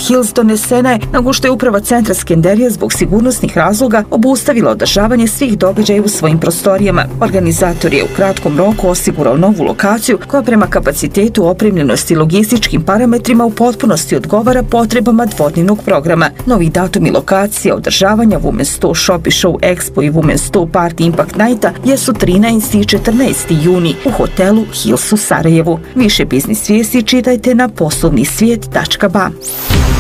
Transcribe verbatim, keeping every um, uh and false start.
Hills donesena je nakon što je uprava centra Skenderija zbog sigurnosnih razloga obustavila održavanje svih događaja u svojim prostorijama. Organizator je u kratkom roku osigurao novu lokaciju koja prema kapacitetu, opremljenosti i logističkim parametrima u potpunosti odgovara potrebama dvodnevnog programa. Novi datum i lokacija održavanja Women's sto Shop i Show Expo i Women's sto Party Impact Nighta jesu trinaesti i četrnaesti juni u hotelu Hills u Sarajevu. Više biznis vijesti čitajte na poslovni svijet tačka ba.